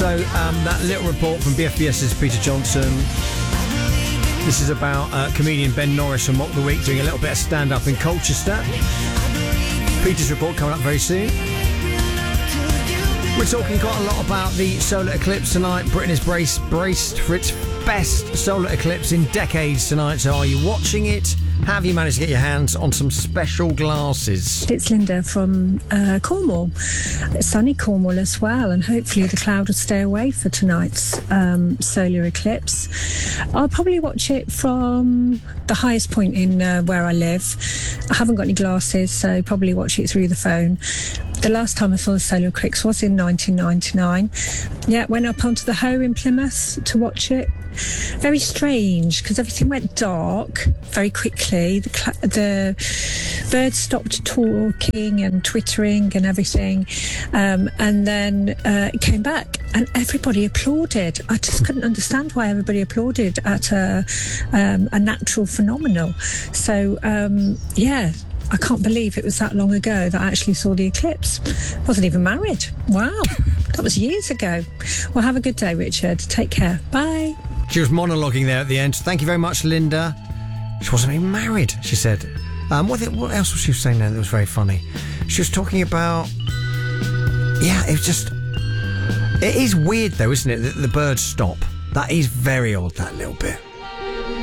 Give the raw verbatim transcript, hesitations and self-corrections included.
Also, um, that little report from BFBS's Peter Johnson. This is about uh, comedian Ben Norris from Mock the Week doing a little bit of stand-up in Colchester. Peter's report coming up very soon. We're talking quite a lot about the solar eclipse tonight. Britain is braced, braced for its best solar eclipse in decades tonight. So are you watching it? Have you managed to get your hands on some special glasses? It's Linda from uh, Cornwall. It's sunny Cornwall as well, and hopefully the cloud will stay away for tonight's um, solar eclipse. I'll probably watch it from the highest point in uh, where I live. I haven't got any glasses, so probably watch it through the phone. The last time I saw the solar eclipse was in nineteen ninety-nine. Yeah, went up onto the Hoe in Plymouth to watch it. Very strange, because everything went dark very quickly. The, cl- the birds stopped talking and twittering and everything. Um, and then uh, it came back and everybody applauded. I just couldn't understand why everybody applauded at a, um, a natural phenomenon. So, um, yeah. I can't believe it was that long ago that I actually saw the eclipse. Wasn't even married. Wow. That was years ago. Well, have a good day, Richard. Take care. Bye. She was monologuing there at the end. Thank you very much, Linda. She wasn't even married, she said. Um, what, what else was she saying there that was very funny? She was talking about... Yeah, it was just... It is weird, though, isn't it, that the birds stop. That is very odd, that little bit.